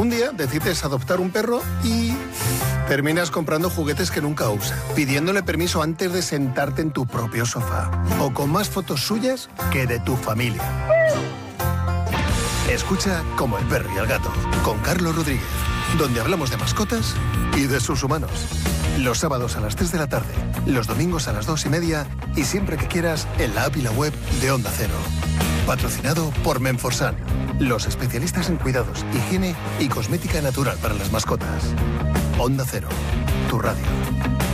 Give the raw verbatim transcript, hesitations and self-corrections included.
Un día decides adoptar un perro y terminas comprando juguetes que nunca usa, pidiéndole permiso antes de sentarte en tu propio sofá, o con más fotos suyas que de tu familia. Escucha Como el perro y el gato, con Carlos Rodríguez, donde hablamos de mascotas y de sus humanos. Los sábados a las tres de la tarde, los domingos a las dos y media y siempre que quieras en la app y la web de Onda Cero. Patrocinado por Menforsan, los especialistas en cuidados, higiene y cosmética natural para las mascotas. Onda Cero, tu radio.